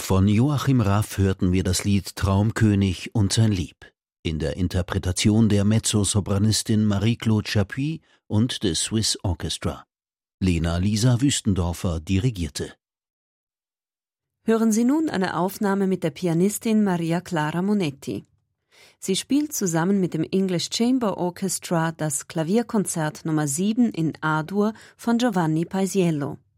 Von Joachim Raff hörten wir das Lied Traumkönig und sein Lieb in der Interpretation der Mezzosopranistin Marie-Claude Chapuis und des Swiss Orchestra. Lena Lisa Wüstendorfer dirigierte. Hören Sie nun eine Aufnahme mit der Pianistin Maria Clara Monetti. Sie spielt zusammen mit dem English Chamber Orchestra das Klavierkonzert Nummer 7 in A-Dur von Giovanni Paisiello.